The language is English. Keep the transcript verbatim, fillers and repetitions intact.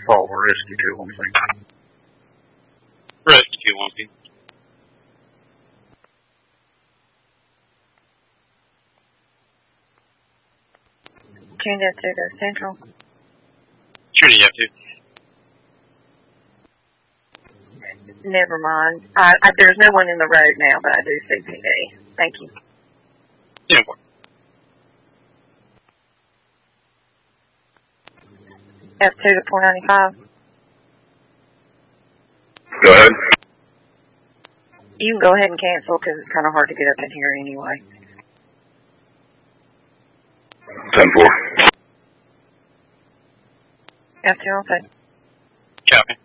four, rescue two one three. Rescue two one three. Trinity F two to Central. Trinity F two. Never mind. I, I, there's no one in the road now, but I do see P D. Thank you. Yeah. F two to four ninety-five. Go ahead. You can go ahead and cancel because it's kind of hard to get up in here anyway. ten four. F two on set. Copy.